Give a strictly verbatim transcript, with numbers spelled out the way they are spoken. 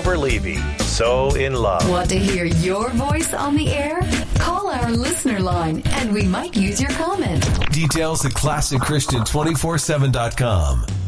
Grover Levy, So in Love. Want to hear your voice on the air? Call our listener line and we might use your comment. Details at classic christian two forty-seven dot com.